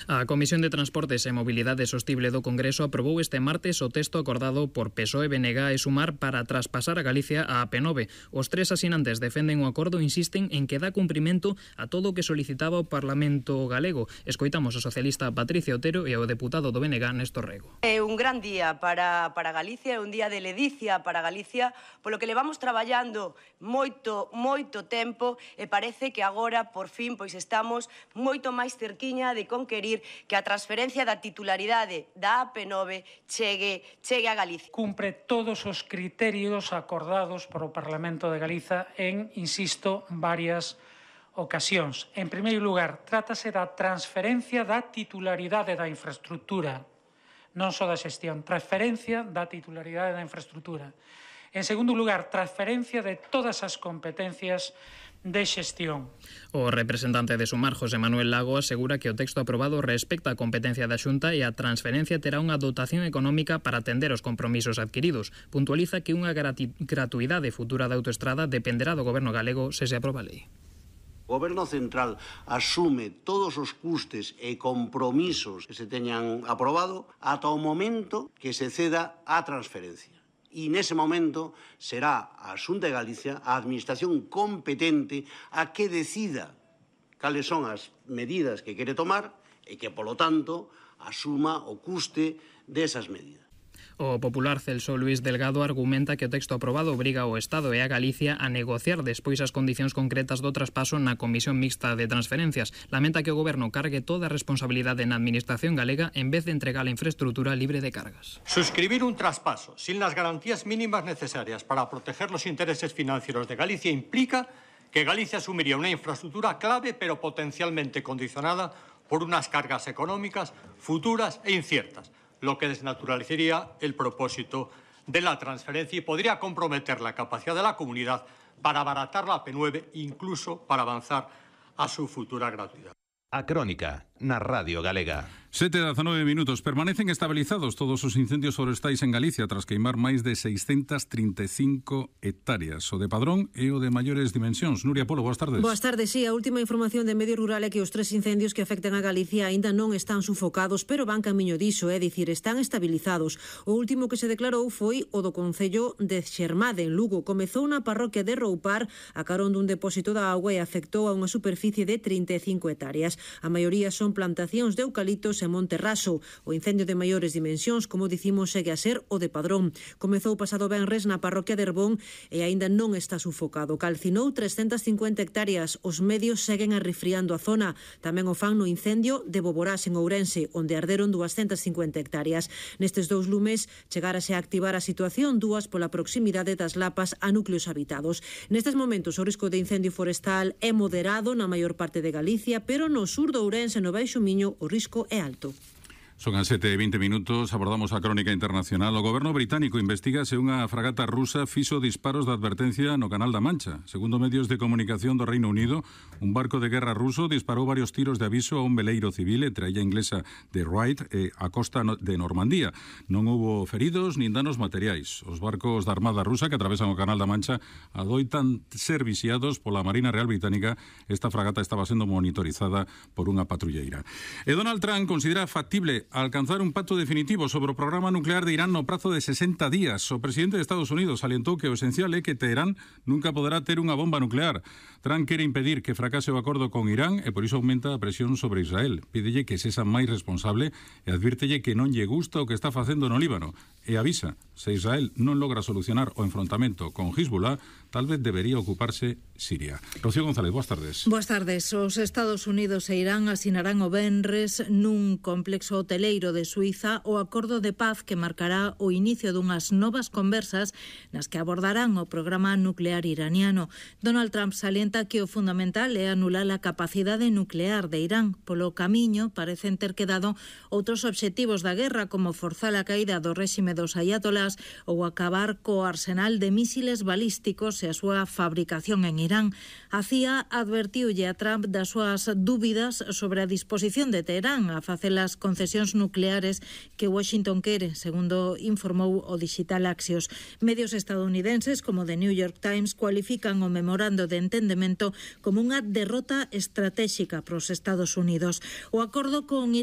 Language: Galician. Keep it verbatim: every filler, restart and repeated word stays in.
A Comisión de Transportes e Mobilidade Sostible do Congreso aprobou este martes o texto acordado por P S O E, B N G e Sumar para traspasar a Galicia a A P nove. Os tres asinantes defenden o acordo e insisten en que dá cumprimento a todo o que solicitaba o Parlamento galego. Escoitamos a socialista Patricia Otero e ao deputado do B N G, Néstor Rego. É un gran día para, para Galicia, é un día de ledicia para Galicia, polo que levamos traballando moito, moito tempo e parece que agora, por fin, pois estamos moito máis cerquiña de conquerir que a transferencia da titularidade da A P nove chegue, chegue a Galicia. Cumpre todos os criterios acordados por o Parlamento de Galiza en, insisto, varias ocasións. En primeiro lugar, trátase da transferencia da titularidade da infraestructura, non só da xestión, transferencia da titularidade da infraestructura. En segundo lugar, transferencia de todas as competencias de xestión. O representante de Sumar, José Manuel Lago, asegura que o texto aprobado respecta a competencia da Xunta e a transferencia terá unha dotación económica para atender os compromisos adquiridos. Puntualiza que unha gratuidade futura da autoestrada dependerá do Goberno galego se se aproba a lei. O Goberno central asume todos os custes e compromisos que se teñan aprobado ata o momento que se ceda a transferencia. E nese momento será a Xunta de Galicia, a administración competente, a que decida cales son as medidas que quere tomar e que, polo tanto, asuma o custe desas medidas. O popular Celso Luís Delgado argumenta que o texto aprobado obriga ao Estado e a Galicia a negociar despois as condicións concretas do traspaso na Comisión Mixta de Transferencias. Lamenta que o Goberno cargue toda a responsabilidade na Administración galega en vez de entregar a infraestructura libre de cargas. Suscribir un traspaso sin las garantías mínimas necesarias para proteger los intereses financieros de Galicia implica que Galicia asumiría una infraestructura clave pero potencialmente condicionada por unas cargas económicas futuras e inciertas, lo que desnaturalizaría el propósito de la transferencia y podría comprometer la capacidad de la comunidad para abaratar la A P nueve, incluso para avanzar a su futura gratuidad. A Crónica, na Radio Galega. sete e dezanove minutos. Permanecen estabilizados todos os incendios forestais en Galicia tras queimar máis de seiscentas trinta e cinco hectáreas. O de Padrón e o de maiores dimensións. Nuria Polo, boas tardes. Boas tardes, sí. A última información de Medio Rural é que os tres incendios que afectan a Galicia aínda non están sufocados, pero van camiño diso, é dicir, están estabilizados. O último que se declarou foi o do Concello de Xermade, en Lugo. Comezou na parroquia de Roupar a carón dun depósito da auga e afectou a unha superficie de trinta e cinco hectáreas. A maioría son plantacións de eucaliptos e monte raso. O incendio de maiores dimensións, como dicimos, segue a ser o de Padrón. Comezou pasado venres na parroquia de Herbón e aínda non está sufocado. Calcinou trescentas cincuenta hectáreas. Os medios seguen arrefriando a zona. Tamén o fan no incendio de Boborás en Ourense, onde arderon duascentas cincuenta hectáreas. Nestes dous lumes chegárase a activar a situación, dúas pola proximidade das lapas a núcleos habitados. Nestes momentos o risco de incendio forestal é moderado na maior parte de Galicia, pero no sur do Ourense, no Baixo Miño, o risco é alto. Son as sete e vinte minutos, abordamos a crónica internacional. O goberno británico investiga se unha fragata rusa fixo disparos de advertencia no Canal da Mancha. Segundo medios de comunicación do Reino Unido, un barco de guerra ruso disparou varios tiros de aviso a un veleiro civil entre a illa inglesa de Wright e a costa de Normandía. Non houbo feridos nin danos materiais. Os barcos da Armada Rusa que atravesan o Canal da Mancha adoitan ser vixiados pola Marina Real Británica. Esta fragata estaba sendo monitorizada por unha patrulleira. E Donald Trump considera factible alcanzar un pacto definitivo sobre o programa nuclear de Irán no prazo de sesenta días. O presidente de Estados Unidos salientou que o esencial é que Teherán nunca poderá ter unha bomba nuclear. Trump quere impedir que fracase o acordo con Irán e por iso aumenta a presión sobre Israel. Pídelle que sexa máis responsable e advírtelle que non lle gusta o que está facendo no Líbano. E avisa, se Israel non logra solucionar o enfrontamento con Hezbollah, tal vez debería ocuparse Siria. Rocío González, boas tardes. Boas tardes. Os Estados Unidos e Irán asinarán o venres nun complexo hoteleiro de Suiza o acordo de paz que marcará o inicio dunhas novas conversas nas que abordarán o programa nuclear iraniano. Donald Trump salienta que o fundamental é anular a capacidade nuclear de Irán. Polo camiño parecen ter quedado outros obxectivos da guerra, como forzar a caída do réxime dos ayatolás ou acabar co arsenal de mísiles balísticos e a súa fabricación en Irán. A C I A advertiulle a Trump das súas dúbidas sobre a disposición de Teherán a facer as concesións nucleares que Washington quere, segundo informou o digital Axios. Medios estadounidenses como The New York Times cualifican o memorando de entendemento como unha derrota estratégica para os Estados Unidos. O acordo con